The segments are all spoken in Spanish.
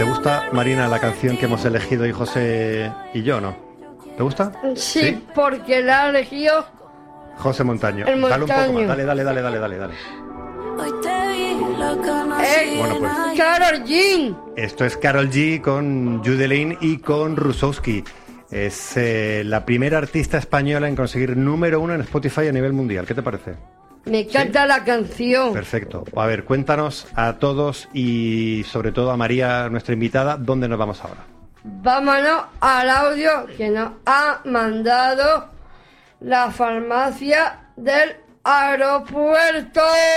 ¿Te gusta, Marina, la canción que hemos elegido y José y yo, no? ¿Te gusta? Sí, porque la ha elegido José Montaño. el Dale un poco más, Montaño. dale. Bueno, pues Karol G. esto es Karol G con Jude Lane y con Rusowski. Es la primera artista española en conseguir número 1 en Spotify a nivel mundial. ¿Qué te parece? Me encanta la canción. Perfecto. A ver, cuéntanos a todos y sobre todo a María, nuestra invitada, ¿dónde nos vamos ahora? Vámonos al audio que nos ha mandado la farmacia del aeropuerto.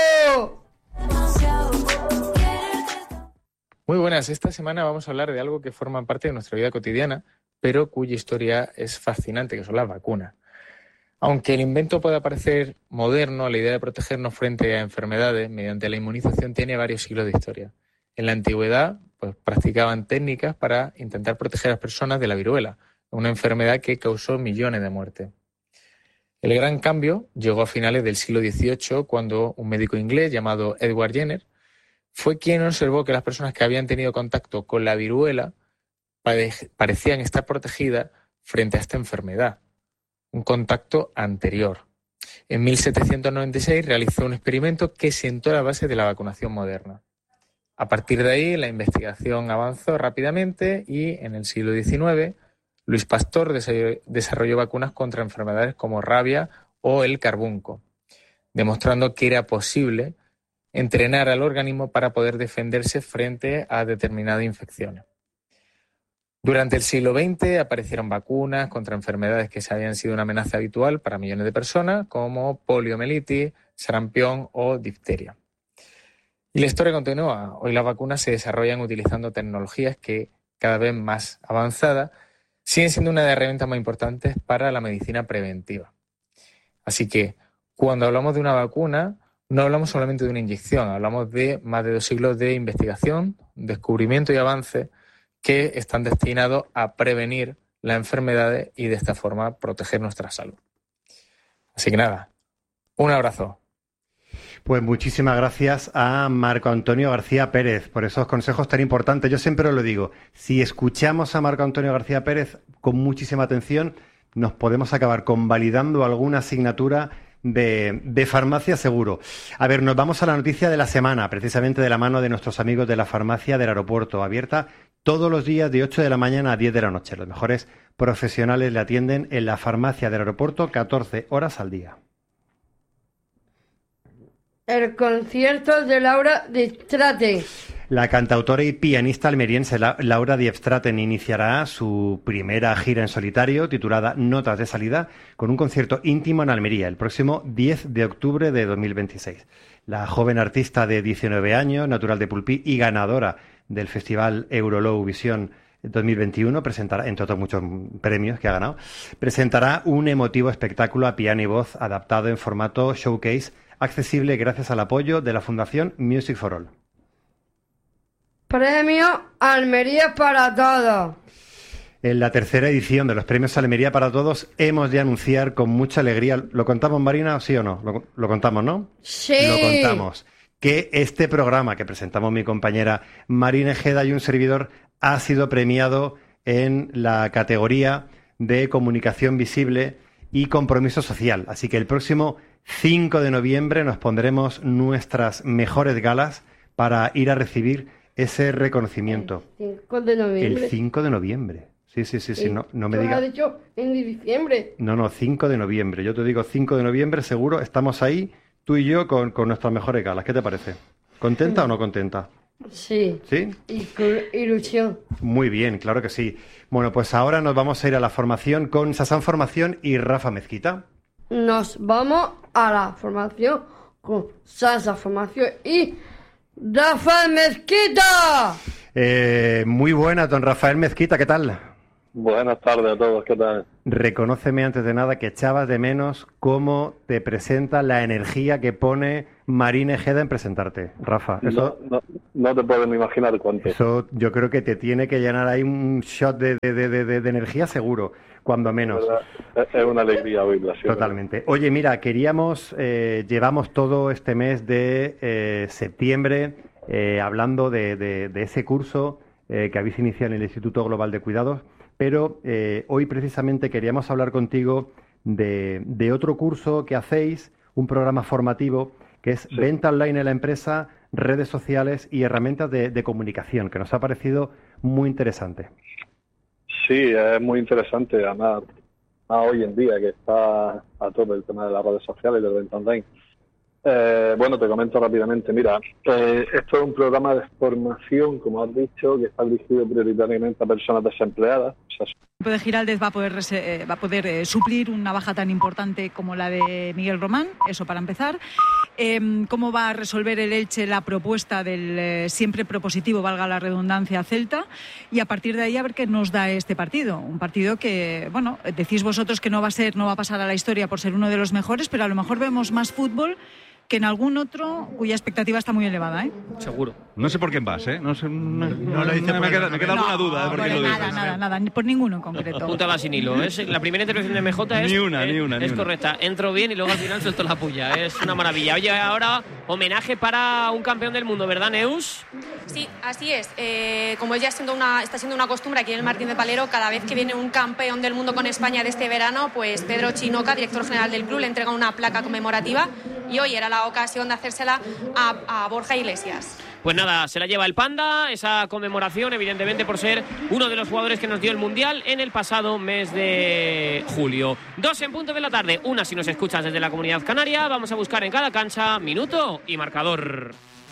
Muy buenas, esta semana vamos a hablar de algo que forma parte de nuestra vida cotidiana, pero cuya historia es fascinante, que son las vacunas. Aunque el invento pueda parecer moderno, la idea de protegernos frente a enfermedades mediante la inmunización tiene varios siglos de historia. En la antigüedad, pues practicaban técnicas para intentar proteger a las personas de la viruela, una enfermedad que causó millones de muertes. El gran cambio llegó a finales del siglo XVIII, cuando un médico inglés llamado Edward Jenner fue quien observó que las personas que habían tenido contacto con la viruela parecían estar protegidas frente a esta enfermedad, un contacto anterior. En 1796 realizó un experimento que sentó la base de la vacunación moderna. A partir de ahí, la investigación avanzó rápidamente y en el siglo XIX, Luis Pasteur desarrolló vacunas contra enfermedades como rabia o el carbunco, demostrando que era posible entrenar al organismo para poder defenderse frente a determinadas infecciones. Durante el siglo XX aparecieron vacunas contra enfermedades que habían sido una amenaza habitual para millones de personas, como poliomielitis, sarampión o difteria. Y la historia continúa. Hoy las vacunas se desarrollan utilizando tecnologías que, cada vez más avanzadas, siguen siendo una de las herramientas más importantes para la medicina preventiva. Así que, cuando hablamos de una vacuna, no hablamos solamente de una inyección, hablamos de más de 2 siglos de investigación, descubrimiento y avance que están destinados a prevenir las enfermedades y de esta forma proteger nuestra salud. Así que nada, un abrazo. Pues muchísimas gracias a Marco Antonio García Pérez por esos consejos tan importantes. Yo siempre os lo digo, si escuchamos a Marco Antonio García Pérez con muchísima atención, nos podemos acabar convalidando alguna asignatura de farmacia seguro. A ver, nos vamos a la noticia de la semana, precisamente de la mano de nuestros amigos de la farmacia del aeropuerto, abierta todos los días de 8 de la mañana a 10 de la noche. Los mejores profesionales le atienden en la farmacia del aeropuerto 14 horas al día. El concierto de Laura Di Straten. La cantautora y pianista almeriense Laura Di Straten iniciará su primera gira en solitario, titulada Notas de Salida, con un concierto íntimo en Almería el próximo 10 de octubre de 2026. La joven artista de 19 años, natural de Pulpí y ganadora del Festival Eurolow Visión 2021, presentará, entre otros muchos premios que ha ganado, presentará un emotivo espectáculo a piano y voz adaptado en formato showcase, accesible gracias al apoyo de la Fundación Music for All. Premio Almería para Todos. En la tercera edición de los Premios Almería para Todos hemos de anunciar con mucha alegría, ¿lo contamos, Marina, sí o no? Lo contamos, ¿no? Sí. Lo contamos. Que este programa que presentamos mi compañera Marina Ejeda y un servidor ha sido premiado en la categoría de comunicación visible y compromiso social. Así que el próximo 5 de noviembre nos pondremos nuestras mejores galas para ir a recibir ese reconocimiento. El 5 de noviembre. El 5 de noviembre. Sí, no me digas. Lo has dicho en diciembre. No, 5 de noviembre. Yo te digo 5 de noviembre, seguro, estamos ahí, tú y yo, con nuestras mejores galas. ¿Qué te parece? ¿Contenta o no contenta? Sí. ¿Sí? Y con ilusión. Muy bien, claro que sí. Bueno, pues ahora nos vamos a ir a la formación con Sasan Formación y Rafa Mezquita. Nos vamos a la formación con Sasa Formación y Rafael Mezquita. Muy buena, don Rafael Mezquita, ¿qué tal? Buenas tardes a todos, ¿qué tal? Reconóceme antes de nada que echabas de menos cómo te presenta la energía que pone Marina Ejeda en presentarte, Rafa. Eso, no te puedes ni imaginar cuánto. Eso yo creo que te tiene que llenar ahí un shot de energía seguro, cuando menos. Es una alegría oírla. Sí, totalmente. Oye, mira, llevamos todo este mes de septiembre hablando de ese curso que habéis iniciado en el Instituto Global de Cuidados, pero hoy precisamente queríamos hablar contigo de otro curso que hacéis, un programa formativo que es Venta Online en la empresa, redes sociales y herramientas de comunicación, que nos ha parecido muy interesante. Sí, es muy interesante, además hoy en día que está a tope el tema de las redes sociales y del venta online. Bueno, te comento rápidamente. Mira, esto es un programa de formación, como has dicho, que está dirigido prioritariamente a personas desempleadas. O sea, El equipo de Giraldez va a poder suplir una baja tan importante como la de Miguel Román, eso para empezar. ¿Cómo va a resolver el Elche la propuesta del siempre propositivo, valga la redundancia, Celta? Y a partir de ahí a ver qué nos da este partido. Un partido que, bueno, decís vosotros que no va a pasar a la historia por ser uno de los mejores, pero a lo mejor vemos más fútbol que en algún otro cuya expectativa está muy elevada, ¿eh? Seguro. No sé por quién vas, ¿eh? No sé, No lo dice me queda alguna duda de por qué lo dices. Nada, por ninguno en concreto. Apunta va sin hilo. La primera intervención de MJ es correcta. Entro bien y luego al final suelto la puya. Es una maravilla. Oye, ahora homenaje para un campeón del mundo, ¿verdad, Neus? Sí, así es. Como ya está siendo una costumbre aquí en el Martín de Valero, cada vez que viene un campeón del mundo con España de este verano, pues Pedro Chinoca, director general del club, le entrega una placa conmemorativa y hoy era la ocasión de hacérsela a Borja Iglesias. Pues nada, se la lleva el Panda, esa conmemoración, evidentemente por ser uno de los jugadores que nos dio el Mundial en el pasado mes de julio. 2 en punto de la tarde, una si nos escuchas desde la Comunidad Canaria. Vamos a buscar en cada cancha minuto y marcador.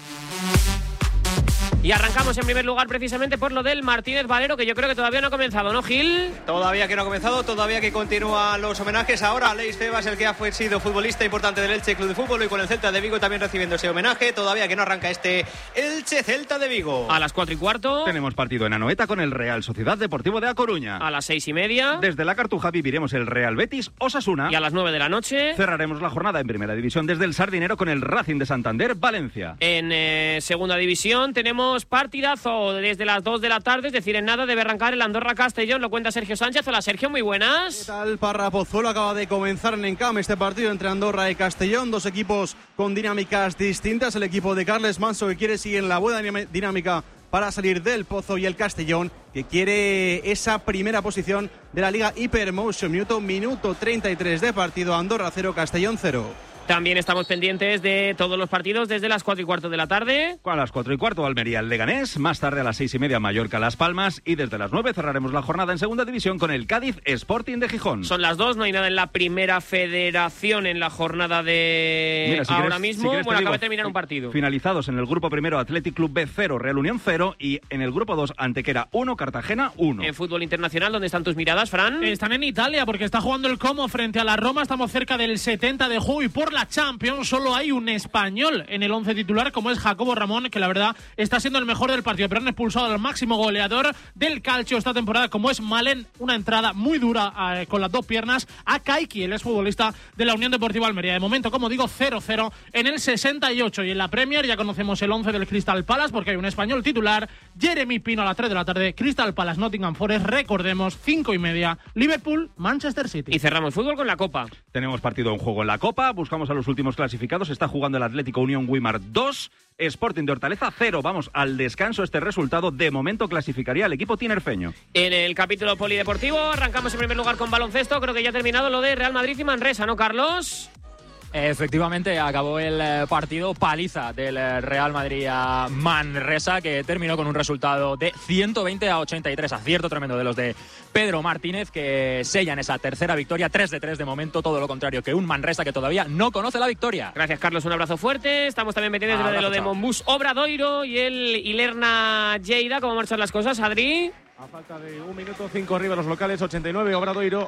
Y arrancamos en primer lugar precisamente por lo del Martínez Valero, que yo creo que todavía no ha comenzado, ¿no, Gil? Todavía que no ha comenzado, todavía que continúan los homenajes. Ahora Aleix Febas, el que ha sido futbolista importante del Elche Club de Fútbol, y con el Celta de Vigo también recibiendo ese homenaje. Todavía que no arranca este Elche Celta de Vigo. A las 4:15 tenemos partido en Anoeta con el Real Sociedad Deportivo de A Coruña. A las 6:30 desde la Cartuja viviremos el Real Betis Osasuna. Y a las 9 de la noche cerraremos la jornada en Primera División desde el Sardinero con el Racing de Santander Valencia. En Segunda División tenemos partidazo desde las 2 de la tarde, es decir, en nada debe arrancar el Andorra Castellón. Lo cuenta Sergio Sánchez. Hola, Sergio, muy buenas. ¿Qué tal, Parra Pozuelo? Acaba de comenzar en Encam este partido entre Andorra y Castellón, dos equipos con dinámicas distintas. El equipo de Carles Manso, que quiere seguir en la buena dinámica para salir del pozo, y el Castellón, que quiere esa primera posición de la Liga Hypermotion. Minuto 33 de partido, Andorra 0, Castellón 0. También estamos pendientes de todos los partidos desde las 4:15 de la tarde. A las 4:15 Almería el Leganés, más tarde a las 6:30 Mallorca Las Palmas, y desde las 9 cerraremos la jornada en Segunda División con el Cádiz Sporting de Gijón. Son las 2, no hay nada en la Primera Federación en la jornada de ahora mismo. Bueno, acaba de terminar un partido. Finalizados en el grupo primero, Athletic Club B 0, Real Unión 0, y en el grupo 2, Antequera 1, Cartagena 1. En fútbol internacional, ¿dónde están tus miradas, Fran? Están en Italia, porque está jugando el Como frente a la Roma. Estamos cerca del 70 de juego, y por la Champions solo hay un español en el 11 titular, como es Jacobo Ramón, que la verdad está siendo el mejor del partido, pero han expulsado al máximo goleador del calcio esta temporada, como es Malen. Una entrada muy dura con las dos piernas a Kaiki, el exfutbolista de la Unión Deportiva Almería. De momento, como digo, 0-0 en el 68. Y en la Premier ya conocemos el 11 del Crystal Palace, porque hay un español titular, Jeremy Pino, a las 3 de la tarde. Crystal Palace, Nottingham Forest, recordemos, 5:30, Liverpool, Manchester City. Y cerramos fútbol con la Copa. Tenemos partido en juego en la Copa, buscamos a los últimos clasificados. Está jugando el Atlético Unión Guimar 2, Sporting de Hortaleza 0. Vamos al descanso. Este resultado de momento clasificaría al equipo tinerfeño. En el capítulo polideportivo arrancamos en primer lugar con baloncesto. Creo que ya ha terminado lo de Real Madrid y Manresa, ¿no, Carlos? Efectivamente, acabó el partido, paliza del Real Madrid a Manresa, que terminó con un resultado de 120-83, acierto tremendo de los de Pedro Martínez, que sellan esa tercera victoria, 3-3 de momento, todo lo contrario que un Manresa que todavía no conoce la victoria. Gracias, Carlos, un abrazo fuerte. Estamos también metidos de lo de Monbus Obradoiro y el Ilerna Lleida. ¿Cómo marchan las cosas, Adri? A falta de 1 minuto, 5 arriba los locales, 89 Obradoiro,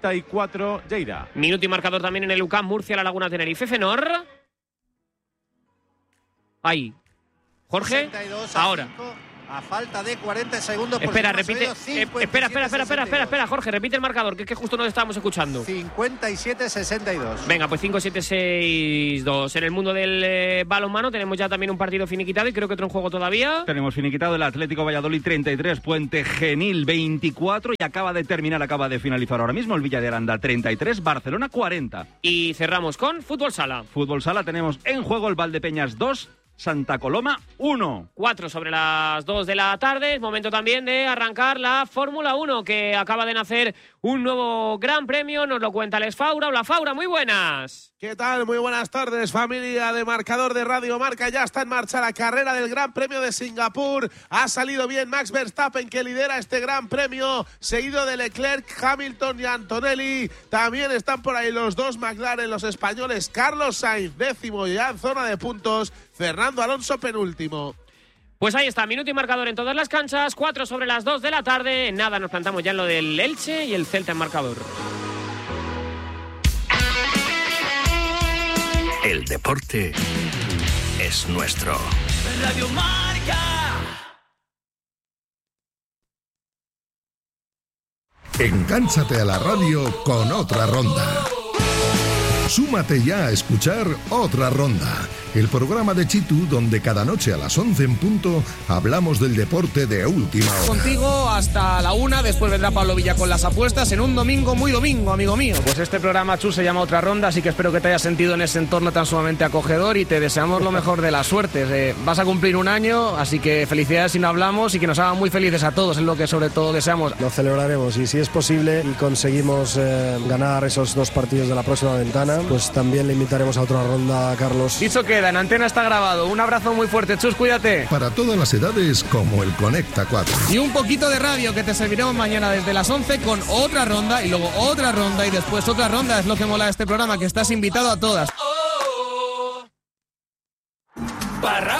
84 Lleida. Minuto y marcador también en el UCAM Murcia, La Laguna, Tenerife. Fenor. Ahí. Jorge. Ahora. A falta de 40 segundos. Espera, repite. Espera, Jorge, repite el marcador, que es que justo nos estábamos escuchando. 57-62. Venga, pues 5-7-6-2. En el mundo del balonmano tenemos ya también un partido finiquitado y creo que otro en juego todavía. Tenemos finiquitado el Atlético Valladolid 33, Puente Genil 24, y acaba de finalizar ahora mismo el Villa de Aranda 33, Barcelona 40. Y cerramos con Fútbol Sala. Fútbol Sala tenemos en juego el Valdepeñas 2, Santa Coloma 1. 4 sobre las 2 de la tarde. Es momento también de arrancar la Fórmula 1, que acaba de nacer un nuevo gran premio. Nos lo cuenta Alex Faura. Hola, Faura, muy buenas. ¿Qué tal? Muy buenas tardes, familia de Marcador de Radio Marca. Ya está en marcha la carrera del Gran Premio de Singapur. Ha salido bien Max Verstappen, que lidera este Gran Premio, seguido de Leclerc, Hamilton y Antonelli. También están por ahí los dos McLaren, los españoles. Carlos Sainz, 10º, ya en zona de puntos. Fernando Alonso, penúltimo. Pues ahí está, minuto y marcador en todas las canchas. 4 sobre las 2 de la tarde. Nada, nos plantamos ya en lo del Elche y el Celta en marcador. El deporte es nuestro. Radio Marca. Engánchate a la radio con Otra Ronda. Súmate ya a escuchar Otra Ronda, el programa de Chitu donde cada noche a las 11 en punto hablamos del deporte de última hora. Contigo hasta la 1, después vendrá Pablo Villa con las apuestas en un domingo muy domingo, amigo mío. Pues este programa, Chu, se llama Otra Ronda, así que espero que te hayas sentido en ese entorno tan sumamente acogedor y te deseamos lo mejor de las suertes. Vas a cumplir un año, así que felicidades si no hablamos y que nos hagan muy felices a todos, es lo que sobre todo deseamos. Lo celebraremos y si es posible y conseguimos ganar esos 2 partidos de la próxima ventana, pues también le invitaremos a Otra Ronda a Carlos. Dicho queda, en antena está grabado. Un abrazo muy fuerte, Chus, cuídate. Para todas las edades, como el Conecta 4. Y un poquito de radio que te serviremos mañana desde las 11 con Otra Ronda y luego Otra Ronda y después Otra Ronda. Es lo que mola de este programa, que estás invitado a todas. Parra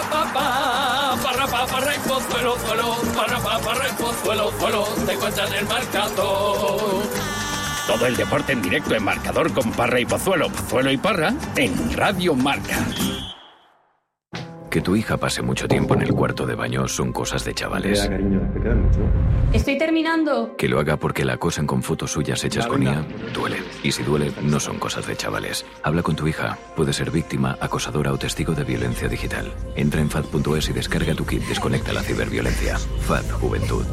y Pozuelo, parra y Pozuelo, te cuentan el marcador. Todo el deporte en directo en Marcador con Parra y Pozuelo, Pozuelo y Parra en Radio Marca. Que tu hija pase mucho tiempo en el cuarto de baño son cosas de chavales. Estoy terminando. Que lo haga porque la acosan con fotos suyas hechas con IA, duele. Y si duele, no son cosas de chavales. Habla con tu hija. Puede ser víctima, acosadora o testigo de violencia digital. Entra en FAD.es y descarga tu kit Desconecta la ciberviolencia. FAD Juventud.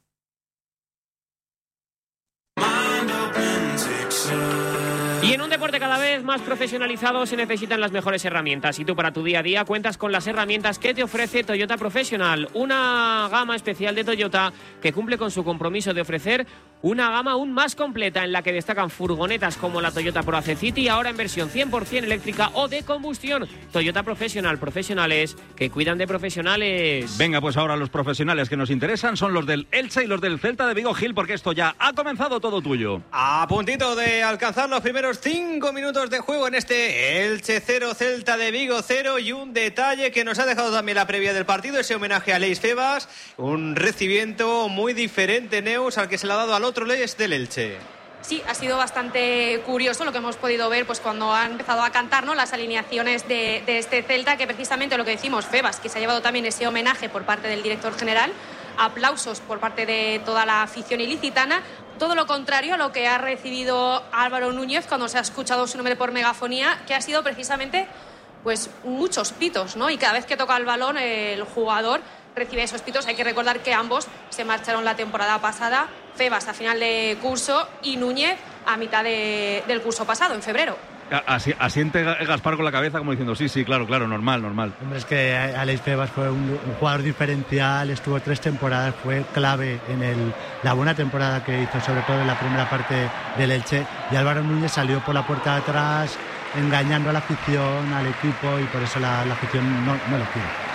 Y en un deporte cada vez más profesionalizado se necesitan las mejores herramientas. Y tú para tu día a día cuentas con las herramientas que te ofrece Toyota Professional. Una gama especial de Toyota que cumple con su compromiso de ofrecer una gama aún más completa en la que destacan furgonetas como la Toyota Pro AC City, ahora en versión 100% eléctrica o de combustión. Toyota Professional, profesionales que cuidan de profesionales. Venga, pues ahora los profesionales que nos interesan son los del Elche y los del Celta de Vigo, Gil, porque esto ya ha comenzado, todo tuyo. A puntito de alcanzar los primeros 5 minutos de juego en este Elche 0, Celta de Vigo 0, y un detalle que nos ha dejado también la previa del partido, ese homenaje a Leis Febas, un recibimiento muy diferente, Neus, al que se le ha dado al otro Leis del Elche. Sí, ha sido bastante curioso lo que hemos podido ver pues cuando han empezado a cantar, ¿no?, las alineaciones de este Celta, que precisamente lo que decimos, Febas, que se ha llevado también ese homenaje por parte del director general, aplausos por parte de toda la afición ilicitana. Todo lo contrario a lo que ha recibido Álvaro Núñez cuando se ha escuchado su nombre por megafonía, que ha sido precisamente pues muchos pitos, ¿no? Y cada vez que toca el balón el jugador recibe esos pitos. Hay que recordar que ambos se marcharon la temporada pasada, Febas a final de curso y Núñez a mitad del curso pasado, en febrero. Asiente Gaspar con la cabeza como diciendo sí, claro, normal. Hombre, es que Alex Febas fue un jugador diferencial, estuvo 3 temporadas, fue clave en la buena temporada que hizo, sobre todo en la primera parte del Elche, y Álvaro Núñez salió por la puerta de atrás engañando a la afición, al equipo, y por eso la afición no lo quiere.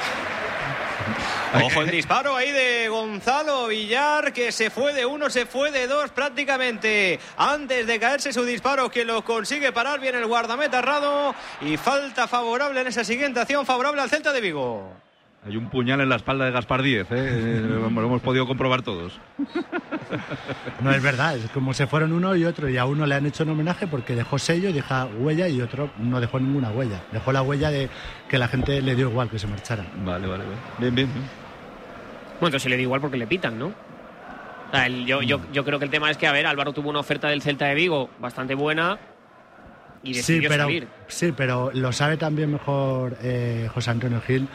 Ojo el disparo ahí de Gonzalo Villar, que se fue de 1, se fue de 2 prácticamente antes de caerse su disparo, que lo consigue parar bien el guardameta Rado, y falta favorable en esa siguiente acción, favorable al Celta de Vigo. Hay un puñal en la espalda de Gaspar Díez, lo hemos podido comprobar todos. No es verdad, es como se fueron uno y otro, y a uno le han hecho un homenaje porque dejó sello, deja huella, y otro no dejó ninguna huella. Dejó la huella de que la gente le dio igual que se marchara. Vale. Bien. Bueno, entonces se le dio igual porque le pitan, ¿no? O sea, yo creo que el tema es que, a ver, Álvaro tuvo una oferta del Celta de Vigo bastante buena y decidió salir. Sí, pero lo sabe también mejor José Antonio Gil.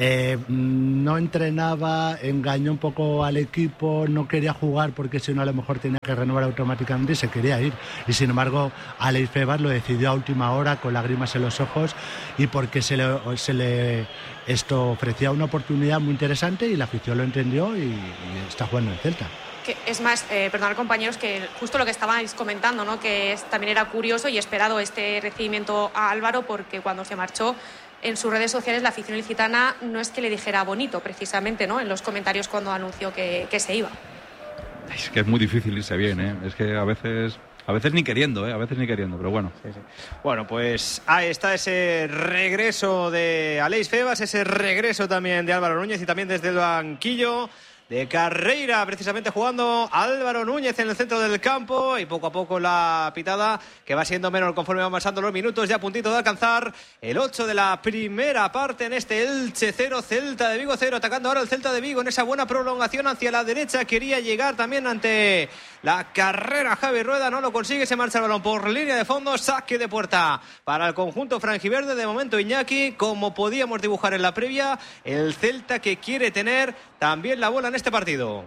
No entrenaba, engañó un poco al equipo, no quería jugar porque si no a lo mejor tenía que renovar automáticamente y se quería ir. Y sin embargo, Alex Febas lo decidió a última hora con lágrimas en los ojos y porque se le ofrecía una oportunidad muy interesante y la afición lo entendió y está jugando en Celta. Que es más, perdonad compañeros, que justo lo que estabais comentando, ¿no? Que también era curioso y esperado este recibimiento a Álvaro, porque cuando se marchó en sus redes sociales la afición ilicitana no es que le dijera bonito precisamente, ¿no? En los comentarios cuando anunció que se iba. Es que es muy difícil irse bien, ¿eh? Es que a veces ni queriendo, pero bueno. Sí. Bueno, pues ahí está ese regreso de Alex Febas, ese regreso también de Álvaro Núñez y también desde el banquillo de Carreira, precisamente jugando Álvaro Núñez en el centro del campo, y poco a poco la pitada que va siendo menor conforme van pasando los minutos, ya a puntito de alcanzar el 8 de la primera parte en este Elche 0, Celta de Vigo 0, atacando ahora el Celta de Vigo en esa buena prolongación hacia la derecha, quería llegar también ante la carrera Javi Rueda, no lo consigue, se marcha el balón por línea de fondo, saque de puerta para el conjunto franjiverde, de momento Iñaki, como podíamos dibujar en la previa, el Celta que quiere tener también la bola en este partido.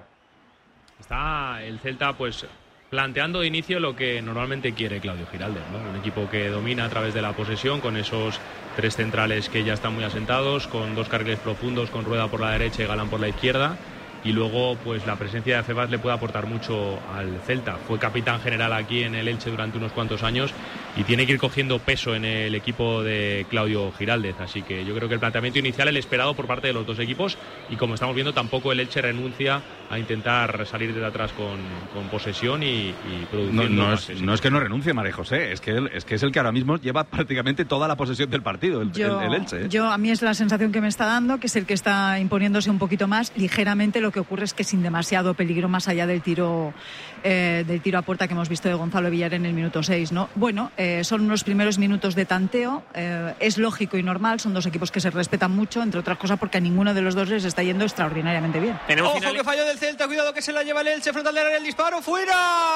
Está el Celta pues planteando de inicio lo que normalmente quiere Claudio Giraldez, ¿no? Un equipo que domina a través de la posesión, con esos tres centrales que ya están muy asentados, con dos carriles profundos, con Rueda por la derecha y Galán por la izquierda. Y luego pues la presencia de Febas le puede aportar mucho al Celta. Fue capitán general aquí en el Elche durante unos cuantos años y tiene que ir cogiendo peso en el equipo de Claudio Giraldez. Así que yo creo que el planteamiento inicial, el esperado por parte de los dos equipos, y como estamos viendo tampoco el Elche renuncia a intentar salir de atrás con posesión y produciendo. No es que no renuncie, María José, es que es el que ahora mismo lleva prácticamente toda la posesión del partido, el Elche. A mí es la sensación que me está dando, que es el que está imponiéndose un poquito más, ligeramente. Lo que ocurre es que sin demasiado peligro más allá del tiro a puerta que hemos visto de Gonzalo Villar en el minuto 6, ¿no? Bueno, son unos primeros minutos de tanteo, es lógico y normal, son dos equipos que se respetan mucho, entre otras cosas porque a ninguno de los dos les está yendo extraordinariamente bien. Ojo que falló del Celta, cuidado que se la lleva el Elche, frontal del área, el disparo, fuera,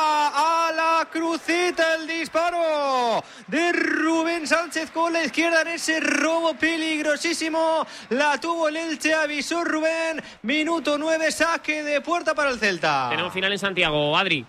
a la crucita el disparo de Rubén Sánchez con la izquierda en ese robo peligrosísimo, la tuvo el Elche, avisó Rubén, minuto 9, saque de puerta para el Celta. Tenemos final en Santiago, Adri.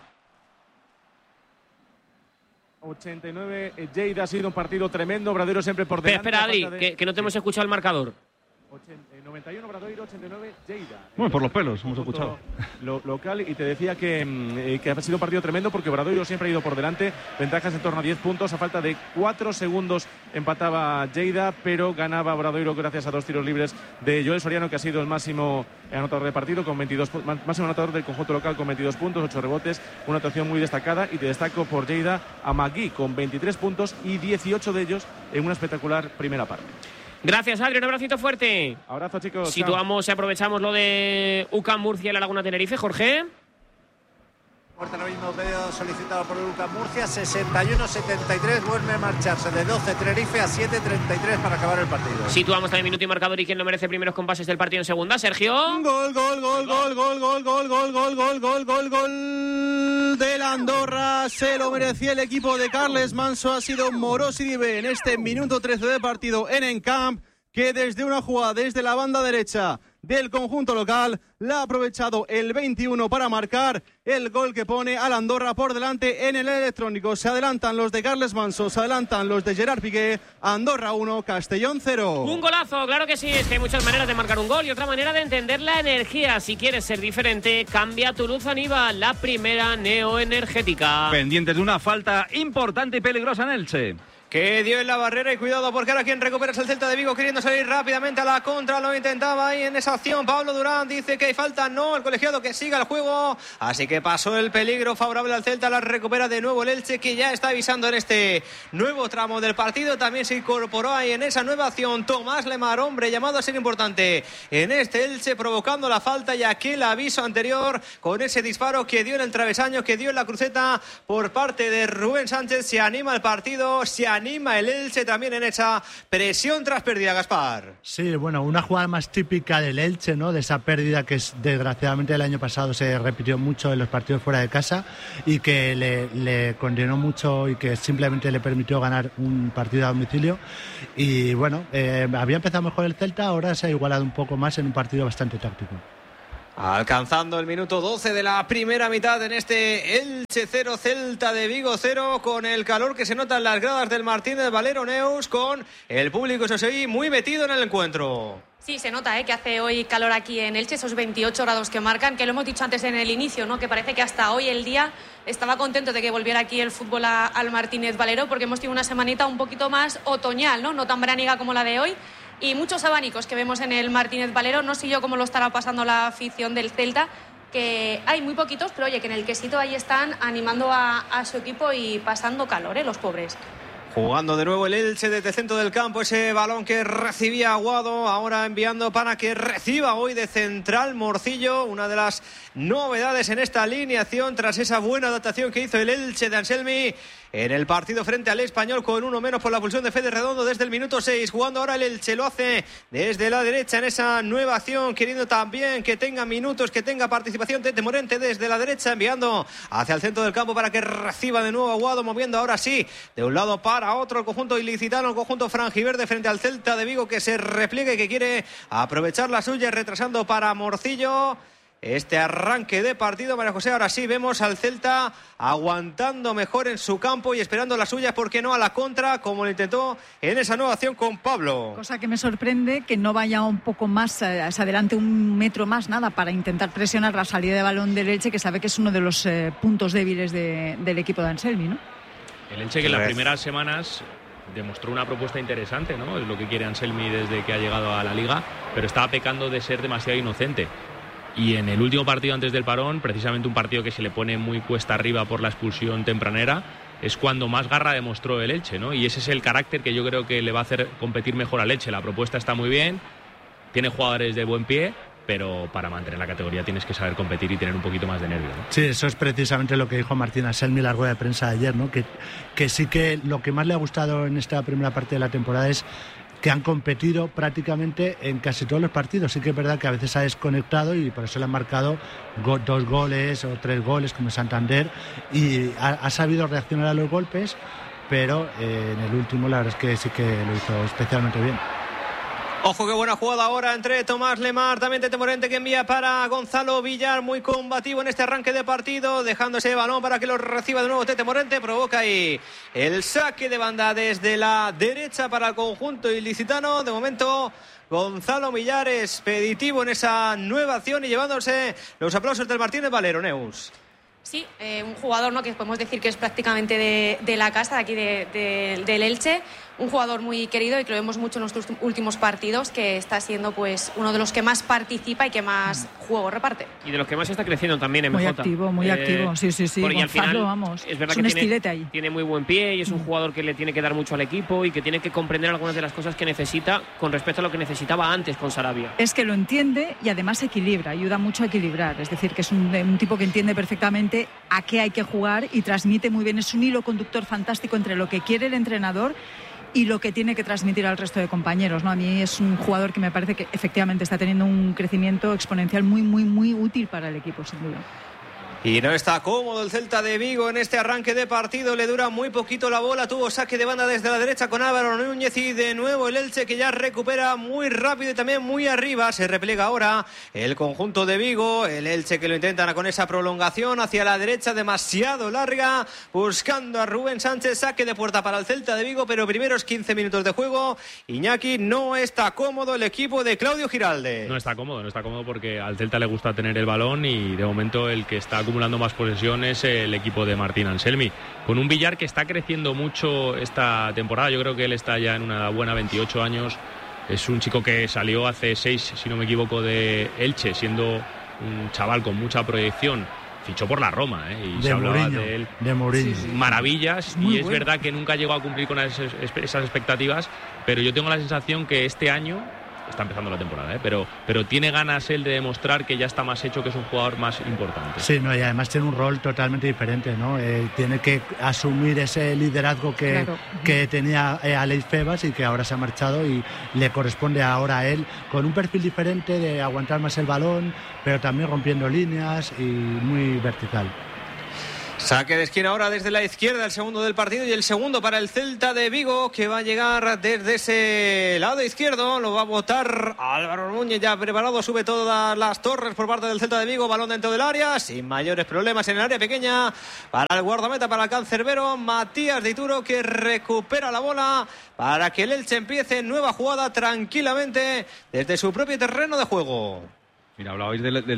89, Lleida, ha sido un partido tremendo, Obradoiro siempre por delante. Espera, Adri, que no te hemos escuchado el marcador. 91 Obradoiro, 89 Lleida. Bueno, por los pelos, hemos escuchado. Local, y te decía que ha sido un partido tremendo porque Obradoiro siempre ha ido por delante, ventajas en torno a 10 puntos, a falta de 4 segundos empataba Lleida, pero ganaba Obradoiro gracias a 2 tiros libres de Joel Soriano, que ha sido el máximo anotador de partido, con 22, máximo anotador del conjunto local con 22 puntos, 8 rebotes, una actuación muy destacada, y te destaco por Lleida a Magui con 23 puntos y 18 de ellos en una espectacular primera parte. Gracias, Adri, un abracito fuerte. Abrazo, chicos. Situamos y aprovechamos lo de UCAM Murcia y la Laguna Tenerife. Jorge. Puerta ahora mismo solicitado por el UCAM Murcia, 61-73, vuelve a marcharse de 12 Tenerife a 7-33 para acabar el partido. Situamos también minuto y marcador y quién lo merece primeros compases del partido en segunda, Sergio. Gol del Andorra, se lo merecía el equipo de Carles Manso, ha sido Morosidibe en este minuto 13 de partido en Encamp, que desde una jugada desde la banda derecha del conjunto local la ha aprovechado el 21 para marcar el gol que pone al Andorra por delante en el electrónico. Se adelantan los de Carles Manso, se adelantan los de Gerard Piqué. Andorra 1, Castellón 0. Un golazo, claro que sí, es que hay muchas maneras de marcar un gol y otra manera de entender la energía. Si quieres ser diferente, cambia tu luz Aniva, la primera neoenergética. Pendientes de una falta importante y peligrosa en Elche, que dio en la barrera, y cuidado porque ahora quien recupera es el Celta de Vigo, queriendo salir rápidamente a la contra, lo intentaba ahí en esa acción. Pablo Durán dice que hay falta, no, el colegiado que siga el juego, así que pasó el peligro favorable al Celta, la recupera de nuevo el Elche, que ya está avisando en este nuevo tramo del partido. También se incorporó ahí en esa nueva acción Tomás Lemar, hombre llamado a ser importante en este Elche, provocando la falta y aquel aviso anterior con ese disparo que dio en el travesaño, que dio en la cruceta por parte de Rubén Sánchez. Se anima el partido, se anima anima el Elche también en esa presión tras pérdida, Gaspar. Sí, bueno, una jugada más típica del Elche, ¿no? De esa pérdida que desgraciadamente el año pasado se repitió mucho en los partidos fuera de casa y que le condenó mucho y que simplemente le permitió ganar un partido a domicilio. Y bueno, había empezado mejor el Celta, ahora se ha igualado un poco más en un partido bastante táctico. Alcanzando el minuto 12 de la primera mitad en este Elche 0, Celta de Vigo 0, con el calor que se nota en las gradas del Martínez Valero, Neus, con el público, eso sí, muy metido en el encuentro. Sí, se nota que hace hoy calor aquí en Elche, esos 28 grados que marcan, que lo hemos dicho antes en el inicio, ¿no? Que parece que hasta hoy el día estaba contento de que volviera aquí el fútbol al Martínez Valero, porque hemos tenido una semanita un poquito más otoñal, ¿no? No tan veraniega como la de hoy. Y muchos abanicos que vemos en el Martínez Valero. No sé yo cómo lo estará pasando la afición del Celta, que hay muy poquitos, pero oye, que en el quesito ahí están animando a su equipo y pasando calor, los pobres. Jugando de nuevo el Elche desde el centro del campo, ese balón que recibía Aguado, ahora enviando para que reciba hoy de central Morcillo, una de las novedades en esta alineación tras esa buena adaptación que hizo el Elche de Anselmi en el partido frente al Español, con uno menos por la pulsión de Fede Redondo desde el minuto 6. Jugando ahora el Elche, lo hace desde la derecha en esa nueva acción, queriendo también que tenga minutos, que tenga participación Tete Morente desde la derecha, enviando hacia el centro del campo para que reciba de nuevo Aguado, moviendo ahora sí de un lado para otro el conjunto ilicitano, el conjunto franjiverde frente al Celta de Vigo, que se repliega y que quiere aprovechar la suya, retrasando para Morcillo este arranque de partido. María José, ahora sí vemos al Celta aguantando mejor en su campo y esperando las suyas, ¿por qué no?, a la contra, como lo intentó en esa nueva acción con Pablo. Cosa que me sorprende, que no vaya un poco más hacia adelante, un metro más, nada, para intentar presionar la salida de balón del Elche, que sabe que es uno de los puntos débiles del equipo de Anselmi, ¿no? El Elche, que en las primeras semanas demostró una propuesta interesante, ¿no? Es lo que quiere Anselmi desde que ha llegado a la Liga, pero estaba pecando de ser demasiado inocente. Y en el último partido antes del parón, precisamente un partido que se le pone muy cuesta arriba por la expulsión tempranera, es cuando más garra demostró el Elche, ¿no? Y ese es el carácter que yo creo que le va a hacer competir mejor al Elche. La propuesta está muy bien, tiene jugadores de buen pie, pero para mantener la categoría tienes que saber competir y tener un poquito más de nervio, ¿no? Sí, eso es precisamente lo que dijo Martín Anselmi en la rueda de prensa de ayer, ¿no? Que sí, que lo que más le ha gustado en esta primera parte de la temporada es que han competido prácticamente en casi todos los partidos. Sí que es verdad que a veces ha desconectado y por eso le han marcado 2 goles o 3 goles como Santander, y ha sabido reaccionar a los golpes, pero en el último la verdad es que sí que lo hizo especialmente bien. Ojo, qué buena jugada ahora entre Tomás Lemar, también Tete Morente, que envía para Gonzalo Villar, muy combativo en este arranque de partido, dejando ese balón para que lo reciba de nuevo Tete Morente. Provoca ahí el saque de banda desde la derecha para el conjunto ilicitano. De momento, Gonzalo Villar expeditivo en esa nueva acción y llevándose los aplausos del Martínez Valero, Neus. Sí, un jugador, ¿no?, que podemos decir que es prácticamente de la casa, de aquí del Elche. Un jugador muy querido y que lo vemos mucho en nuestros últimos partidos, que está siendo pues uno de los que más participa y que más juego reparte. Y de los que más está creciendo también, MJ. Muy activo, sí. Porque Gonzalo, al final, vamos, es verdad un que estilete ahí. Tiene muy buen pie y es un jugador que le tiene que dar mucho al equipo y que tiene que comprender algunas de las cosas que necesita con respecto a lo que necesitaba antes con Sarabia. Es que lo entiende y además equilibra, ayuda mucho a equilibrar. Es decir, que es un tipo que entiende perfectamente a qué hay que jugar y transmite muy bien. Es un hilo conductor fantástico entre lo que quiere el entrenador y lo que tiene que transmitir al resto de compañeros, ¿no? A mí es un jugador que me parece que efectivamente está teniendo un crecimiento exponencial muy útil para el equipo, sin duda. Y no está cómodo el Celta de Vigo en este arranque de partido, le dura muy poquito la bola, tuvo saque de banda desde la derecha con Álvaro Núñez y de nuevo el Elche, que ya recupera muy rápido y también muy arriba. Se repliega ahora el conjunto de Vigo, el Elche que lo intentan con esa prolongación hacia la derecha demasiado larga, buscando a Rubén Sánchez, saque de puerta para el Celta de Vigo, pero primeros 15 minutos de juego, Iñaki, no está cómodo el equipo de Claudio Giralde. No está cómodo porque al Celta le gusta tener el balón y de momento el que está acumulando más posesiones el equipo de Martín Anselmi, con un Villar que está creciendo mucho esta temporada. Yo creo que él está ya en una buena 28 años. Es un chico que salió hace 6, si no me equivoco, de Elche, siendo un chaval con mucha proyección. Fichó por la Roma, y de se hablaba Mourinho, de él. De Mourinho. Maravillas, y es verdad que nunca llegó a cumplir con esas expectativas, pero yo tengo la sensación que este año está empezando la temporada, pero tiene ganas él de demostrar que ya está más hecho, que es un jugador más importante. Sí, no, y además tiene un rol totalmente diferente, ¿no? Tiene que asumir ese liderazgo que tenía Alex Febas y que ahora se ha marchado, y le corresponde ahora a él, con un perfil diferente de aguantar más el balón, pero también rompiendo líneas y muy vertical. Saque de esquina ahora desde la izquierda, el segundo del partido, y el segundo para el Celta de Vigo, que va a llegar desde ese lado izquierdo. Lo va a botar Álvaro Núñez, ya preparado, sube todas las torres por parte del Celta de Vigo, balón dentro del área, sin mayores problemas en el área pequeña, para el guardameta, para el cancerbero Matías de Ituro, que recupera la bola para que el Elche empiece nueva jugada tranquilamente desde su propio terreno de juego. Mira, hablabais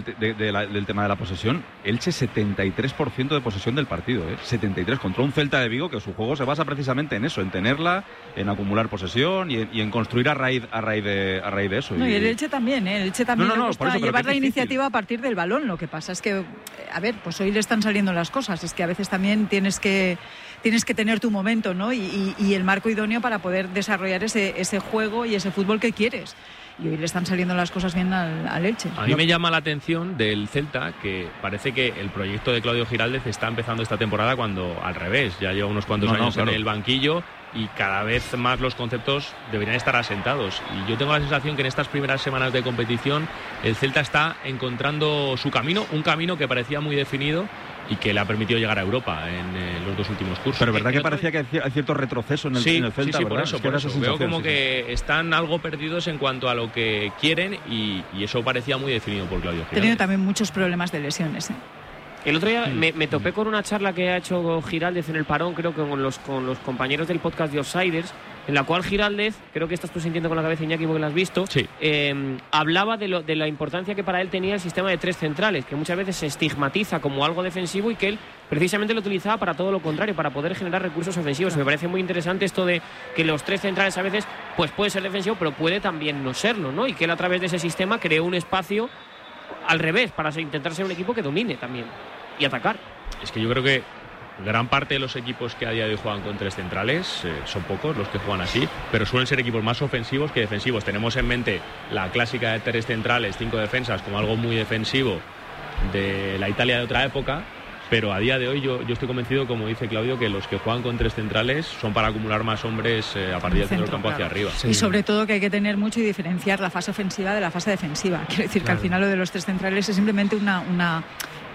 del tema de la posesión. Elche 73% de posesión del partido, 73 contra un Celta de Vigo que su juego se basa precisamente en eso, en tenerla, en acumular posesión y en construir a raíz de eso. No, y el Elche también, el Elche también le gusta eso, llevar la iniciativa a partir del balón. Lo que pasa es que, a ver, pues hoy le están saliendo las cosas. Es que a veces también tienes que tener tu momento, ¿no? Y el marco idóneo para poder desarrollar ese juego y ese fútbol que quieres. Y hoy le están saliendo las cosas bien al Elche. A mí me llama la atención del Celta que parece que el proyecto de Claudio Giraldez está empezando esta temporada cuando al revés, ya lleva unos cuantos años en el banquillo y cada vez más los conceptos deberían estar asentados. Y yo tengo la sensación que en estas primeras semanas de competición el Celta está encontrando su camino, un camino que parecía muy definido y que le ha permitido llegar a Europa en los dos últimos cursos. Pero verdad que parecía que hay cierto retroceso en el Celta, sí, ¿verdad? por eso. Veo como que están algo perdidos en cuanto a lo que quieren y eso parecía muy definido por Claudio Giraldez. Ha tenido también muchos problemas de lesiones, El otro día me topé con una charla que ha hecho Giraldez en el parón, creo que con los compañeros del podcast de Offsiders, en la cual Giraldez, creo que estás tú sintiendo con la cabeza, Iñaki, porque lo has visto, hablaba de la importancia que para él tenía el sistema de tres centrales, que muchas veces se estigmatiza como algo defensivo y que él precisamente lo utilizaba para todo lo contrario, para poder generar recursos ofensivos. Me parece muy interesante esto de que los tres centrales a veces pues puede ser defensivo, pero puede también no serlo, ¿no? Y que él a través de ese sistema creó un espacio al revés para intentar ser un equipo que domine también y atacar. Es que yo creo que gran parte de los equipos que a día de hoy juegan con tres centrales, son pocos los que juegan así, pero suelen ser equipos más ofensivos que defensivos. Tenemos en mente la clásica de tres centrales, 5 defensas, como algo muy defensivo de la Italia de otra época, pero a día de hoy yo estoy convencido, como dice Claudio, que los que juegan con tres centrales son para acumular más hombres a partir del centro del campo hacia arriba. Sí. Y sobre todo que hay que tener mucho y diferenciar la fase ofensiva de la fase defensiva. Quiero decir que al final lo de los tres centrales es simplemente una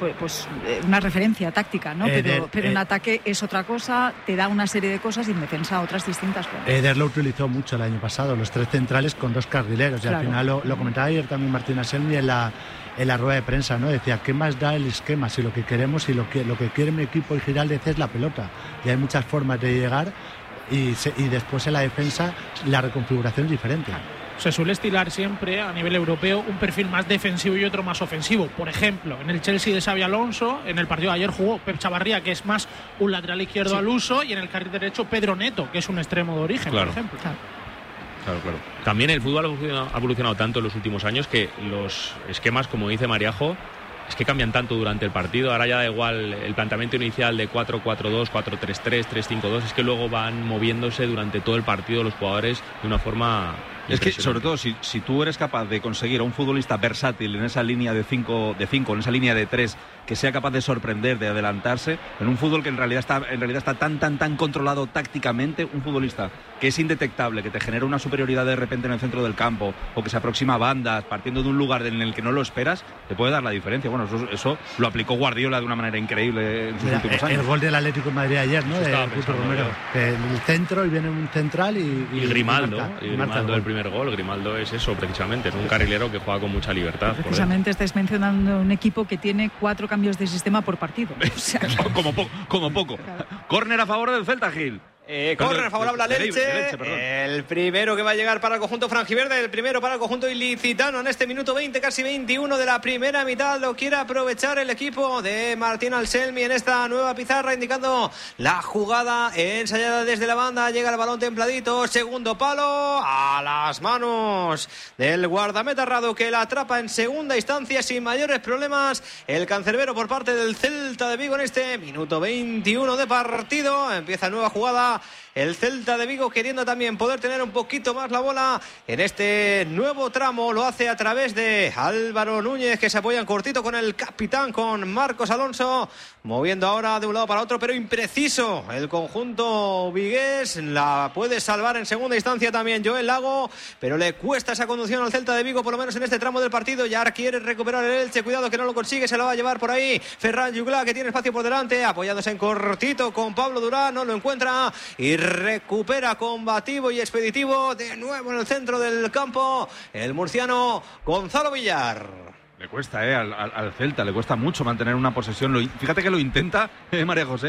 referencia táctica, ¿no? Pero en ataque es otra cosa, te da una serie de cosas y en defensa otras distintas. Eder lo utilizó mucho el año pasado, los tres centrales con dos carrileros, y al final lo comentaba ayer también Martín Aselmi en la rueda de prensa, ¿no? Decía, ¿qué más da el esquema? Si lo que queremos y lo que quiere mi equipo y Giraldez es la pelota, y hay muchas formas de llegar y después en la defensa la reconfiguración es diferente. Se suele estilar siempre a nivel europeo un perfil más defensivo y otro más ofensivo. Por ejemplo, en el Chelsea de Xabi Alonso, en el partido de ayer jugó Pep Chavarría, que es más un lateral izquierdo al uso, y en el carril derecho Pedro Neto, que es un extremo de origen, por ejemplo. Claro. También el fútbol ha evolucionado tanto en los últimos años que los esquemas, como dice Mariajo, es que cambian tanto durante el partido. Ahora ya da igual el planteamiento inicial de 4-4-2, 4-3-3, 3-5-2, es que luego van moviéndose durante todo el partido los jugadores de una forma... Es que, sobre todo, si tú eres capaz de conseguir a un futbolista versátil en esa línea de 5, en esa línea de 3, que sea capaz de sorprender, de adelantarse, en un fútbol que en realidad está tan controlado tácticamente, un futbolista que es indetectable, que te genera una superioridad de repente en el centro del campo, o que se aproxima a bandas, partiendo de un lugar en el que no lo esperas, te puede dar la diferencia. Bueno, eso lo aplicó Guardiola de una manera increíble en sus últimos años. El gol del Atlético de Madrid ayer, ¿no? De Puto Romero. Que en el centro y viene un central y Grimaldo. Grimaldo el primer gol. Grimaldo es eso, precisamente. Es un carrilero que juega con mucha libertad. Precisamente estáis mencionando un equipo que tiene 4 cambios de sistema por partido. O sea, como poco. Claro. Córner a favor del Celta, Gil. Córner favorable al Elche. El primero que va a llegar para el conjunto franjiverde, el primero para el conjunto ilicitano en este minuto 20, casi 21 de la primera mitad. Lo quiere aprovechar el equipo de Martín Anselmi en esta nueva pizarra, indicando la jugada ensayada desde la banda. Llega el balón templadito, segundo palo, a las manos del guardameta Radu, que la atrapa en segunda instancia sin mayores problemas. El cancerbero por parte del Celta de Vigo en este minuto 21 de partido. Empieza nueva jugada el Celta de Vigo, queriendo también poder tener un poquito más la bola en este nuevo tramo. Lo hace a través de Álvaro Núñez, que se apoya en cortito con el capitán, con Marcos Alonso, moviendo ahora de un lado para otro, pero impreciso el conjunto vigués. La puede salvar en segunda instancia también Joel Lago, pero le cuesta esa conducción al Celta de Vigo, por lo menos en este tramo del partido. Ya quiere recuperar el Elche, cuidado que no lo consigue, se la va a llevar por ahí Ferran Jugla, que tiene espacio por delante, apoyándose en cortito con Pablo Durán, no lo encuentra y recupera combativo y expeditivo de nuevo en el centro del campo el murciano Gonzalo Villar. Le cuesta, al Celta, le cuesta mucho mantener una posesión. Fíjate que lo intenta, María José,